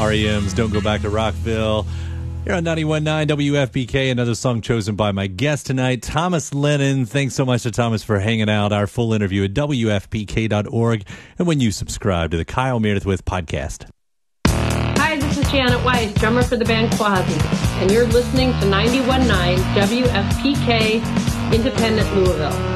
REM's Don't Go Back to Rockville. Here on 91.9 WFPK, another song chosen by my guest tonight, Thomas Lennon. Thanks so much to Thomas for hanging out. Our full interview at WFPK.org and when you subscribe to the Kyle Meredith With podcast. Hi, this is Janet Weiss, drummer for the band Quasi, and you're listening to 91.9 WFPK, Independent Louisville.